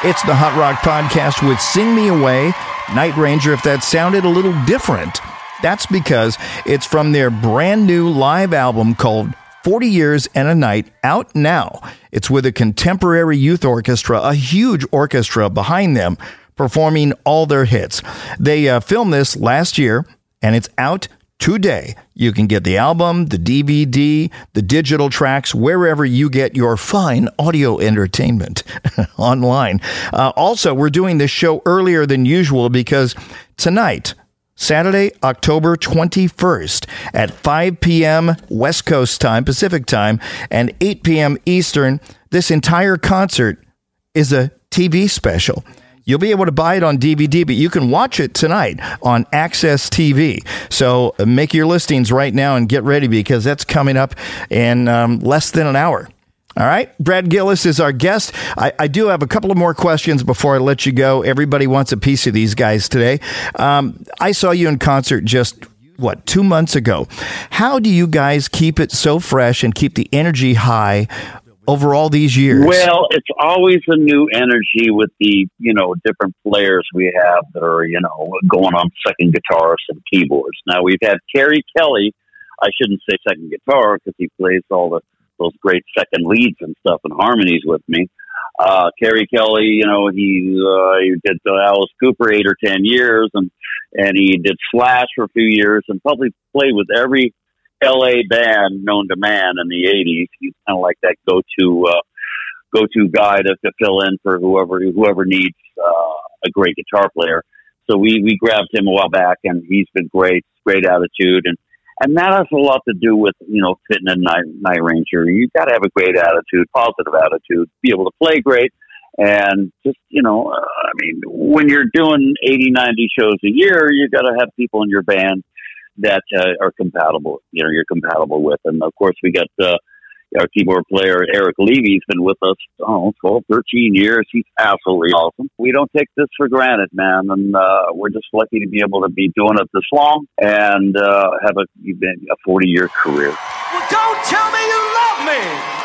It's the Hot Rock Podcast with Sing Me Away, Night Ranger. If that sounded a little different, that's because it's from their brand new live album called 40 Years and a Night, out now. It's with a contemporary youth orchestra, a huge orchestra behind them, performing all their hits. They filmed this last year, and it's out today. You can get the album, the DVD, the digital tracks, wherever you get your fine audio entertainment online. Also, we're doing this show earlier than usual because tonight, Saturday, October 21st at 5 p.m. West Coast time, Pacific time, and 8 p.m. Eastern, this entire concert is a TV special. You'll be able to buy it on DVD, but you can watch it tonight on Access TV. So make your listings right now and get ready because that's coming up in less than an hour. All right. Brad Gillis is our guest. I do have a couple of more questions before I let you go. Everybody wants a piece of these guys today. I saw you in concert just 2 months ago. How do you guys keep it so fresh and keep the energy high over all these years? Well, it's always a new energy with the, different players we have that are, going on second guitars and keyboards. Now, we've had Kerry Kelly. I shouldn't say second guitar because he plays all those great second leads and stuff and harmonies with me. Kerry Kelly, he did Alice Cooper 8 or 10 years and he did Slash for a few years and probably played with every LA band known to man in the 80s. He's kind of like that go-to guy to fill in for whoever needs a great guitar player. So we grabbed him a while back, and he's been great attitude, and that has a lot to do with fitting a Night Ranger. You got to have a great attitude, positive attitude, be able to play great, and just when you're doing 80, 90 shows a year, you got to have people in your band that are compatible, you're compatible with. And of course we got our keyboard player, Eric Levy's been with us, 12, 13 years. He's absolutely awesome. We don't take this for granted, man. And we're just lucky to be able to be doing it this long and have a 40-year career. Well, don't tell me you love me.